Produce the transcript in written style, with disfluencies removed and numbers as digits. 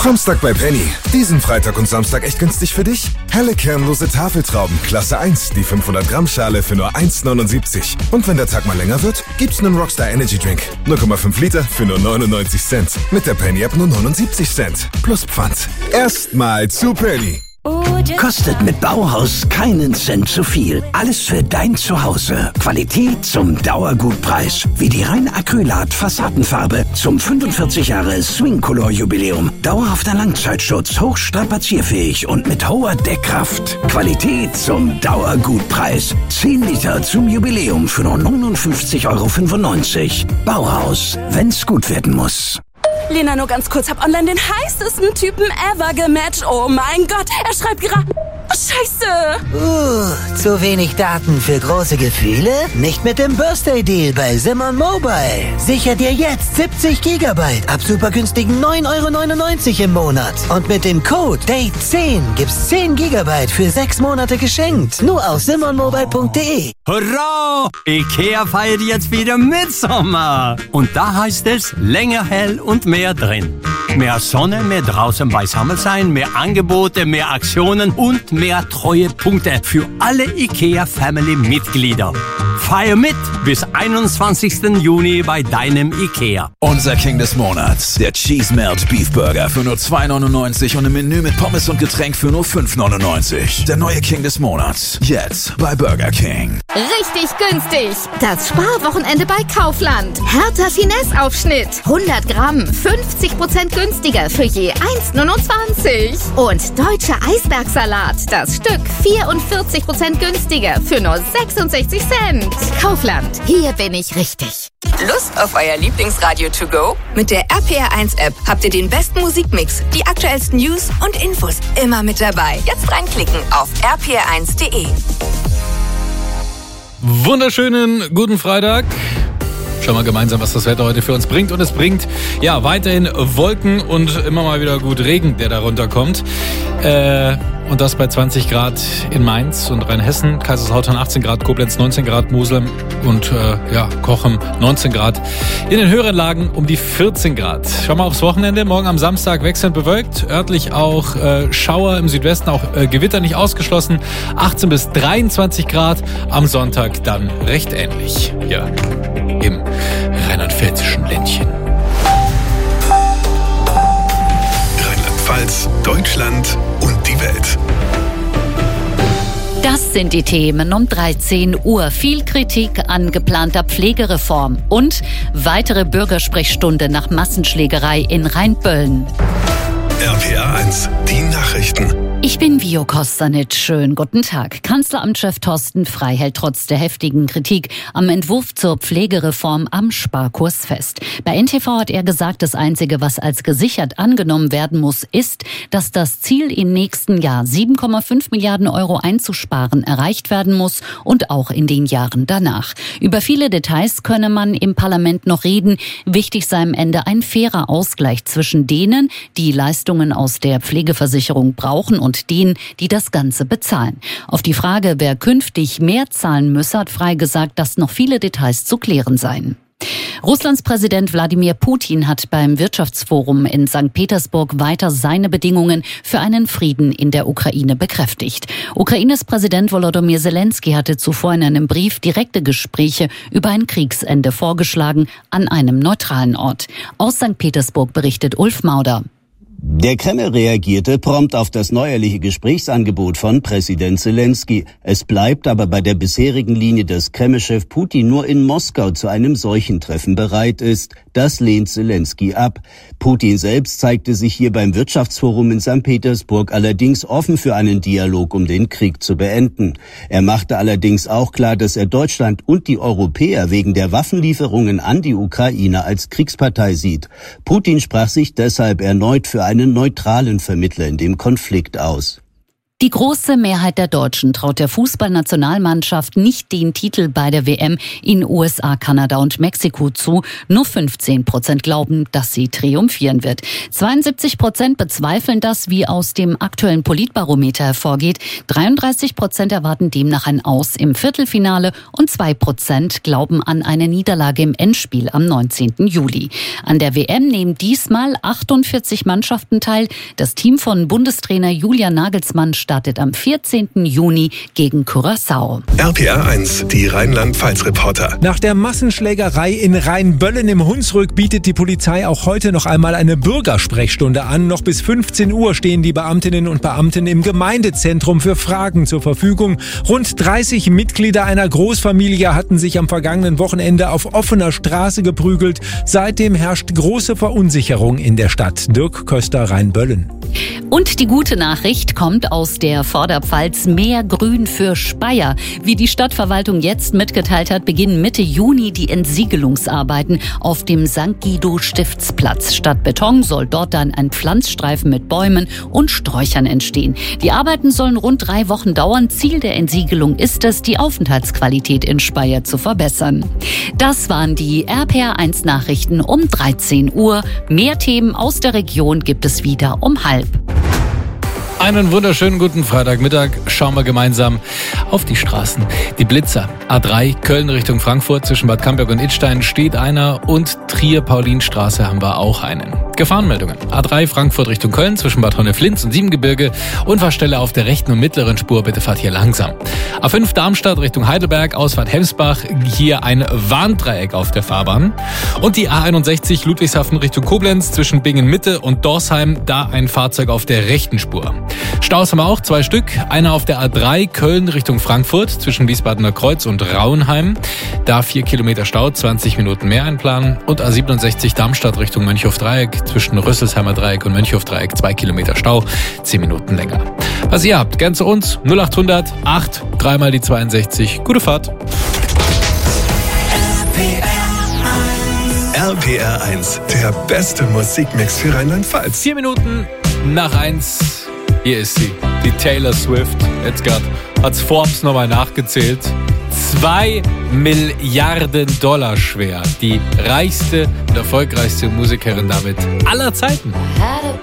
Samstag bei Penny. Diesen Freitag und Samstag echt günstig für dich? Helle kernlose Tafeltrauben, Klasse 1, die 500 Gramm Schale für nur 1,79. Und wenn der Tag mal länger wird, gibt's einen Rockstar Energy Drink. 0,5 Liter für nur 99 Cent. Mit der Penny App nur 79 Cent. Plus Pfand. Erstmal zu Penny. Kostet mit Bauhaus keinen Cent zu viel. Alles für dein Zuhause. Qualität zum Dauergutpreis. Wie die rein Acrylat-Fassadenfarbe zum 45 Jahre Swing-Color-Jubiläum. Dauerhafter Langzeitschutz, hochstrapazierfähig und mit hoher Deckkraft. Qualität zum Dauergutpreis. 10 Liter zum Jubiläum für nur 59,95 €. Bauhaus, wenn's gut werden muss. Lena, nur ganz kurz, hab online den heißesten Typen ever gematcht. Oh mein Gott, er schreibt gerade... Oh, Scheiße! Zu wenig Daten für große Gefühle? Nicht mit dem Birthday-Deal bei Simon Mobile. Sicher dir jetzt 70 Gigabyte ab super günstigen 9,99 € im Monat. Und mit dem Code DATE10 gibt's 10 Gigabyte für 6 Monate geschenkt. Nur auf simonmobile.de. Hurra! Ikea feiert jetzt wieder Mitsommer. Und da heißt es länger hell und mehr drin. Mehr Sonne, mehr draußen beisammen sein, mehr Angebote, mehr Aktionen und mehr Treuepunkte für alle IKEA-Family-Mitglieder. Feier mit bis 21. Juni bei deinem IKEA. Unser King des Monats, der Cheese Melt Beef Burger für nur 2,99 € und ein Menü mit Pommes und Getränk für nur 5,99 €. Der neue King des Monats, jetzt bei Burger King. Richtig günstig. Das Sparwochenende bei Kaufland. Hertha Finesse-Aufschnitt. 100 Gramm, 50% günstiger für je 1,29 €. Und deutscher Eisbergsalat. Das Stück 44% günstiger für nur 66 Cent. Kaufland. Hier bin ich richtig. Lust auf euer Lieblingsradio to go? Mit der RPR1-App habt ihr den besten Musikmix, die aktuellsten News und Infos immer mit dabei. Jetzt reinklicken auf rpr1.de. Wunderschönen guten Freitag. Schauen wir gemeinsam, was das Wetter heute für uns bringt. Und es bringt ja weiterhin Wolken und immer mal wieder gut Regen, der da runterkommt. Und das bei 20 Grad in Mainz und Rheinhessen, Kaiserslautern 18 Grad, Koblenz 19 Grad, Mosel und Cochem 19 Grad. In den höheren Lagen um die 14 Grad. Schauen wir aufs Wochenende. Morgen am Samstag wechselnd bewölkt. Örtlich auch Schauer im Südwesten, auch Gewitter nicht ausgeschlossen. 18 bis 23 Grad. Am Sonntag dann recht ähnlich. Ja, im rheinland-pfälzischen Ländchen. Rheinland-Pfalz, Deutschland und die Welt. Das sind die Themen um 13 Uhr. Viel Kritik an geplanter Pflegereform und weitere Bürgersprechstunde nach Massenschlägerei in Rheinböllen. RPR 1, die Nachrichten. Ich bin Vio Kostanic. Schönen guten Tag. Kanzleramtschef Thorsten Frey hält trotz der heftigen Kritik am Entwurf zur Pflegereform am Sparkurs fest. Bei NTV hat er gesagt, das Einzige, was als gesichert angenommen werden muss, ist, dass das Ziel im nächsten Jahr 7,5 Milliarden € einzusparen erreicht werden muss und auch in den Jahren danach. Über viele Details könne man im Parlament noch reden. Wichtig sei am Ende ein fairer Ausgleich zwischen denen, die Leistungen aus der Pflegeversicherung brauchen und denen, die das Ganze bezahlen. Auf die Frage, wer künftig mehr zahlen müsse, hat Frey gesagt, dass noch viele Details zu klären seien. Russlands Präsident Wladimir Putin hat beim Wirtschaftsforum in St. Petersburg weiter seine Bedingungen für einen Frieden in der Ukraine bekräftigt. Ukraines Präsident Volodymyr Zelensky hatte zuvor in einem Brief direkte Gespräche über ein Kriegsende vorgeschlagen an einem neutralen Ort. Aus St. Petersburg berichtet Ulf Mauder. Der Kreml reagierte prompt auf das neuerliche Gesprächsangebot von Präsident Zelensky. Es bleibt aber bei der bisherigen Linie, dass Kremlchef Putin nur in Moskau zu einem solchen Treffen bereit ist. Das lehnt Zelensky ab. Putin selbst zeigte sich hier beim Wirtschaftsforum in St. Petersburg allerdings offen für einen Dialog, um den Krieg zu beenden. Er machte allerdings auch klar, dass er Deutschland und die Europäer wegen der Waffenlieferungen an die Ukraine als Kriegspartei sieht. Putin sprach sich deshalb erneut für einen neutralen Vermittler in dem Konflikt aus. Die große Mehrheit der Deutschen traut der Fußballnationalmannschaft nicht den Titel bei der WM in USA, Kanada und Mexiko zu. Nur 15% glauben, dass sie triumphieren wird. 72% bezweifeln das, wie aus dem aktuellen Politbarometer hervorgeht. 33% erwarten demnach ein Aus im Viertelfinale und 2% glauben an eine Niederlage im Endspiel am 19. Juli. An der WM nehmen diesmal 48 Mannschaften teil. Das Team von Bundestrainer Julian Nagelsmann startet am 14. Juni gegen Curaçao. RPR 1, die Rheinland-Pfalz-Reporter. Nach der Massenschlägerei in Rheinböllen im Hunsrück bietet die Polizei auch heute noch einmal eine Bürgersprechstunde an. Noch bis 15 Uhr stehen die Beamtinnen und Beamten im Gemeindezentrum für Fragen zur Verfügung. Rund 30 Mitglieder einer Großfamilie hatten sich am vergangenen Wochenende auf offener Straße geprügelt. Seitdem herrscht große Verunsicherung in der Stadt. Dirk Köster, Rheinböllen. Und die gute Nachricht kommt aus der Vorderpfalz: mehr Grün für Speyer. Wie die Stadtverwaltung jetzt mitgeteilt hat, beginnen Mitte Juni die Entsiegelungsarbeiten auf dem St. Guido-Stiftsplatz. Statt Beton soll dort dann ein Pflanzstreifen mit Bäumen und Sträuchern entstehen. Die Arbeiten sollen rund 3 Wochen dauern. Ziel der Entsiegelung ist es, die Aufenthaltsqualität in Speyer zu verbessern. Das waren die RPR1 Nachrichten um 13 Uhr. Mehr Themen aus der Region gibt es wieder um 12:30. Einen wunderschönen guten Freitagmittag. Schauen wir gemeinsam auf die Straßen. Die Blitzer. A3 Köln Richtung Frankfurt zwischen Bad Camberg und Idstein steht einer und Trier-Paulinstraße haben wir auch einen. Gefahrenmeldungen. A3 Frankfurt Richtung Köln zwischen Bad Honneflinz und Siebengebirge. Unfallstelle auf der rechten und mittleren Spur. Bitte fahrt hier langsam. A5 Darmstadt Richtung Heidelberg, Ausfahrt Hemsbach. Hier ein Warndreieck auf der Fahrbahn. Und die A61 Ludwigshafen Richtung Koblenz zwischen Bingen Mitte und Dorsheim. Da ein Fahrzeug auf der rechten Spur. Staus haben wir auch 2 Stück. Einer auf der A3 Köln Richtung Frankfurt zwischen Wiesbadener Kreuz und Rauenheim. Da 4 Kilometer Stau, 20 Minuten mehr einplanen. Und A67 Darmstadt Richtung Mönchhof-Dreieck zwischen Rüsselsheimer Dreieck und Mönchhof-Dreieck 2 Kilometer Stau, 10 Minuten länger. Was ihr habt, gern zu uns 0800 8 3 mal die 62. Gute Fahrt. RPR 1, der beste Musikmix für Rheinland-Pfalz. 4 Minuten nach 1. Hier ist sie, die Taylor Swift. Jetzt gerade hat's Forbes nochmal nachgezählt. 2 Milliarden Dollar schwer. Die reichste und erfolgreichste Musikerin damit aller Zeiten. Had a